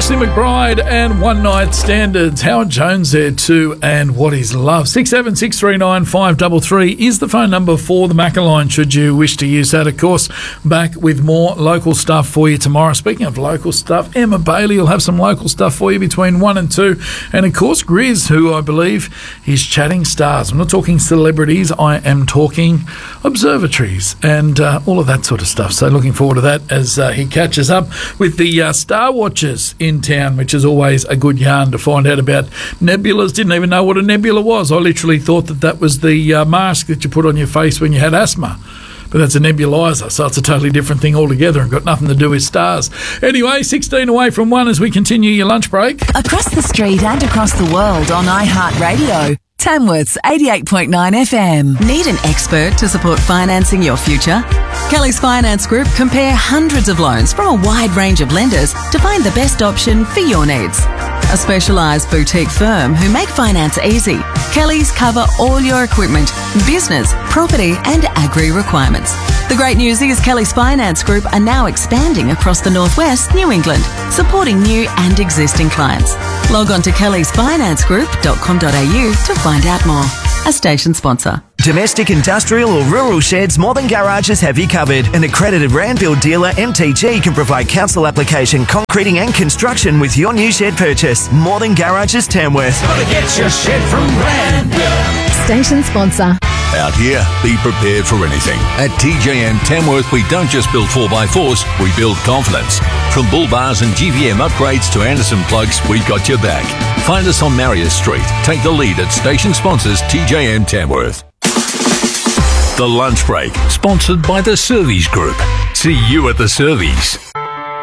Ashley McBride and One Night Standards. Howard Jones there too, and What Is Love. 67639 533 is the phone number for the Macca line should you wish to use that. Of course, back with more local stuff for you tomorrow. Speaking of local stuff, Emma Bailey will have some local stuff for you between 1 and 2. And of course, Grizz, who I believe is chatting stars. I'm not talking celebrities, I am talking observatories and all of that sort of stuff. So looking forward to that as he catches up with the Star Watchers in town, which is always a good yarn to find out about nebulas. Didn't even know what a nebula was. I literally thought that was the mask that you put on your face when you had asthma. But that's a nebulizer, so it's a totally different thing altogether and got nothing to do with stars. Anyway, 16 away from 1 as we continue your lunch break. Across the street and across the world on iHeartRadio. Tamworth's 88.9 FM. Need an expert to support financing your future? Kelly's Finance Group compare hundreds of loans from a wide range of lenders to find the best option for your needs. A specialised boutique firm who make finance easy. Kelly's cover all your equipment, business, property and agri requirements. The great news is Kelly's Finance Group are now expanding across the Northwest, New England, supporting new and existing clients. Log on to kellysfinancegroup.com.au to find out more. A station sponsor. Domestic, industrial or rural sheds, Modern Garages have you covered. An accredited Randfield dealer, MTG, can provide council application, concreting and construction with your new shed purchase. Modern Garages Tamworth. Gotta get your shed from Randfield. Station sponsor. Out here, be prepared for anything. At TJM Tamworth, we don't just build 4x4s, we build confidence. From bull bars and GVM upgrades to Anderson plugs, we've got your back. Find us on Marius Street. Take the lead at station sponsors TJM Tamworth. The Lunch Break, sponsored by the Servies Group. See you at the Servies.